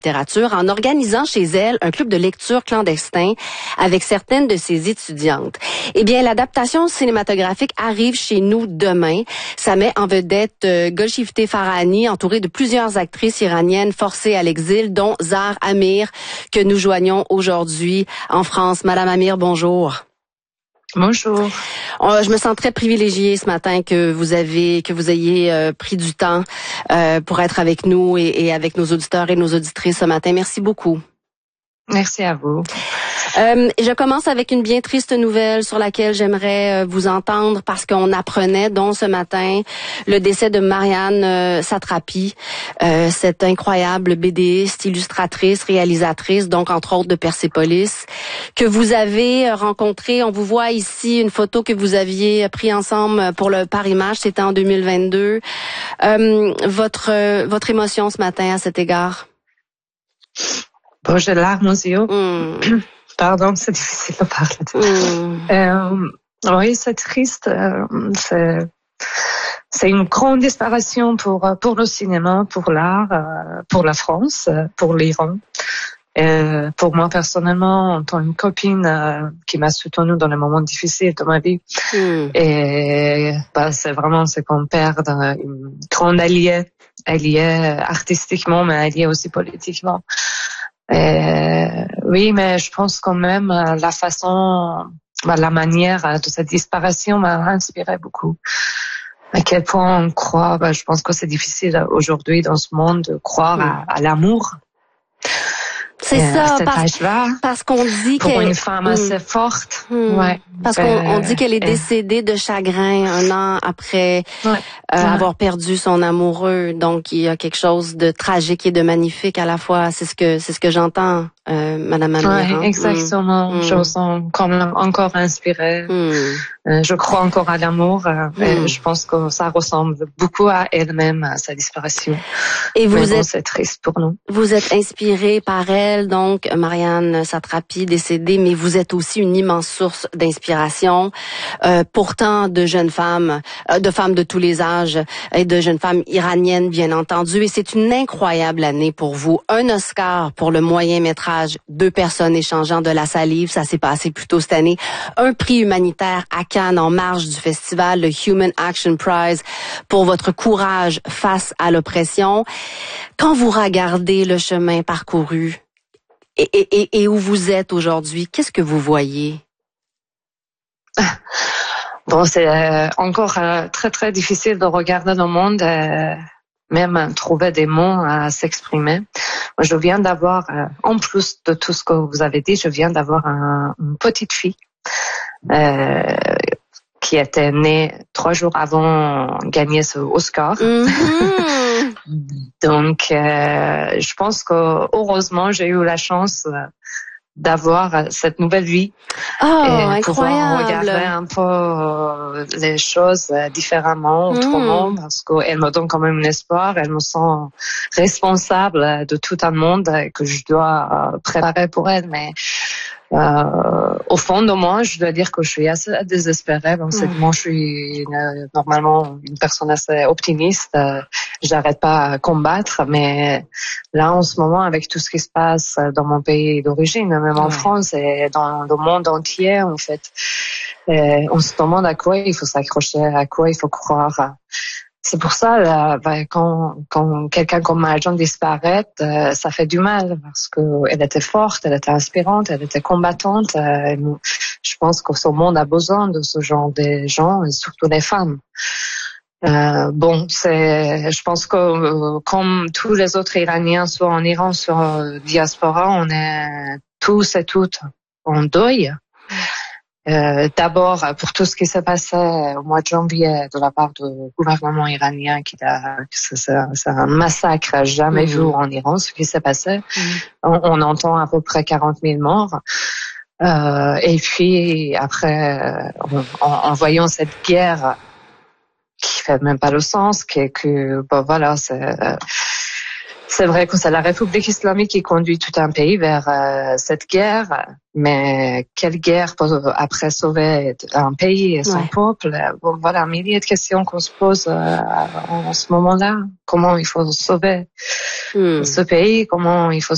littérature en organisant chez elle un club de lecture clandestin avec certaines de ses étudiantes. Eh bien, l'adaptation cinématographique arrive chez nous demain. Ça met en vedette Golshifteh Farahani, entourée de plusieurs actrices iraniennes forcées à l'exil, dont Zahar Amir, que nous joignons aujourd'hui en France. Madame Amir, bonjour. Bonjour. Je me sens très privilégiée ce matin que vous ayez pris du temps pour être avec nous et avec nos auditeurs et nos auditrices ce matin. Merci beaucoup. Merci à vous. Je commence avec une bien triste nouvelle sur laquelle j'aimerais vous entendre parce qu'on apprenait donc ce matin le décès de Marianne Satrapi, cette incroyable BDiste, illustratrice, réalisatrice, donc entre autres de Persépolis, que vous avez rencontrée. On vous voit ici une photo que vous aviez prise ensemble pour le Paris Match, c'était en 2022. Votre émotion ce matin à cet égard? Bon, j'ai les larmes aux yeux. Pardon, c'est difficile de parler. Oui, c'est triste. C'est une grande disparition pour le cinéma, pour l'art, pour la France, pour l'Iran. Pour moi personnellement, en tant que copine qui m'a soutenue dans les moments difficiles de ma vie, et c'est qu'on perd une grande alliée artistiquement, mais alliée aussi politiquement. Oui, mais je pense quand même la manière de cette disparition m'a inspiré beaucoup. À quel point on croit, je pense que c'est difficile aujourd'hui dans ce monde de croire à l'amour. C'est ça, parce qu'on dit pour une femme assez forte. Ouais. Parce qu'on dit qu'elle est décédée de chagrin un an après avoir perdu son amoureux. Donc il y a quelque chose de tragique et de magnifique à la fois. C'est ce que j'entends, Madame Amir. Oui, exactement. Je me sens encore inspirée. Je crois encore à l'amour. Et je pense que ça ressemble beaucoup à elle-même, à sa disparition. Et c'est triste pour nous. Vous êtes inspirée par elle, donc Marianne Satrapi décédée, mais vous êtes aussi une immense source d'inspiration. Pourtant, de jeunes femmes, de femmes de tous les âges et de jeunes femmes iraniennes, bien entendu. Et c'est une incroyable année pour vous. Un Oscar pour le moyen-métrage, 2 personnes échangeant de la salive, ça s'est passé plus tôt cette année. Un prix humanitaire à Cannes en marge du festival, le Human Action Prize, pour votre courage face à l'oppression. Quand vous regardez le chemin parcouru et où vous êtes aujourd'hui, qu'est-ce que vous voyez? Bon, c'est encore très très difficile de regarder le monde, même trouver des mots à s'exprimer. Moi, je viens d'avoir, en plus de tout ce que vous avez dit, je viens d'avoir une petite fille qui était née 3 jours avant gagner ce Oscar. Donc, je pense que heureusement, j'ai eu la chance d'avoir cette nouvelle vie et pouvoir regarder un peu les choses différemment, autrement, parce qu'elle me donne quand même un espoir. Elle me sent responsable de tout un monde que je dois préparer pour elle, mais au fond de moi, je dois dire que je suis assez désespérée. Bon, moi, je suis normalement une personne assez optimiste. J'arrête pas à combattre, mais là, en ce moment, avec tout ce qui se passe dans mon pays d'origine, même en France et dans le monde entier, en fait, on se demande à quoi il faut s'accrocher, à quoi il faut croire. C'est pour ça, quand quelqu'un comme Marianne disparaît, ça fait du mal parce que elle était forte, elle était inspirante, elle était combattante. Je pense que ce monde a besoin de ce genre de gens et surtout des femmes. Je pense que comme tous les autres Iraniens, soit en Iran, soit en diaspora, on est tous et toutes en deuil. D'abord pour tout ce qui s'est passé au mois de janvier de la part du gouvernement iranien, c'est un massacre jamais vu en Iran, ce qui s'est passé. On entend à peu près 40 000 morts. Et puis après, en voyant cette guerre qui fait même pas le sens, c'est vrai que c'est la République islamique qui conduit tout un pays vers cette guerre, mais quelle guerre pour après sauver un pays et son peuple? Voilà, un millier de questions qu'on se pose en ce moment-là. Comment il faut sauver ce pays? Comment il faut